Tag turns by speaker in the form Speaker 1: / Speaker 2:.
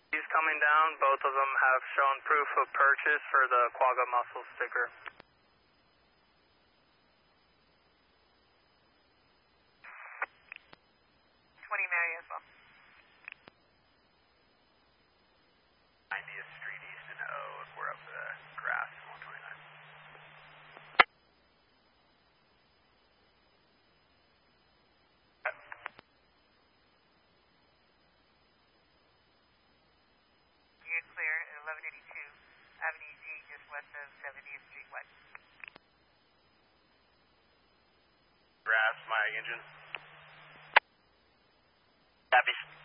Speaker 1: He's coming down. Both of them have shown proof of purchase for the Quagga Muscle sticker.
Speaker 2: 20 Mary as well.
Speaker 3: 90th Street East and O, if we're up the grass, 129.
Speaker 2: You're clear at 1182 Avenue G, just west of 70th Street West.
Speaker 3: Grass, my engine.
Speaker 4: Copies.